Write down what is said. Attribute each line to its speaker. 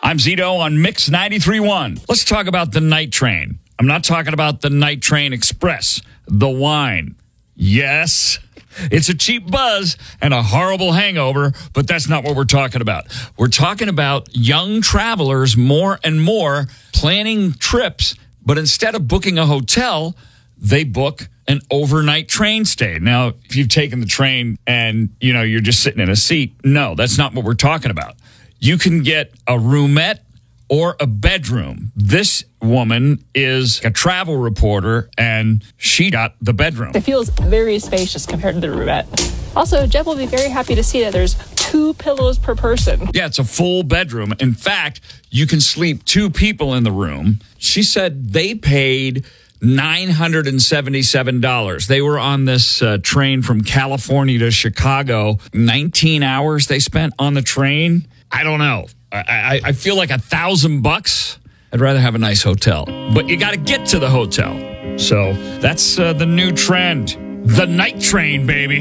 Speaker 1: I'm Zito on Mix 93.1. Let's talk about the night train. I'm not talking about the Night Train Express, the wine. Yes, it's a cheap buzz and a horrible hangover, but that's not what we're talking about. We're talking about young travelers more and more planning trips, but instead of booking a hotel, they book an overnight train stay. Now, if you've taken the train and, you're just sitting in a seat, no, that's not what we're talking about. You can get a roomette or a bedroom. This woman is a travel reporter, and she got the bedroom.
Speaker 2: It feels very spacious compared to the roomette. Also, Jeff will be very happy to see that there's 2 pillows per person.
Speaker 1: Yeah, it's a full bedroom. In fact, you can sleep 2 people in the room. She said they paid $977. They were on this train from California to Chicago. 19 hours they spent on the train. I don't know. I feel like $1,000. I'd rather have a nice hotel. But you got to get to the hotel. So that's the new trend. The night train, baby.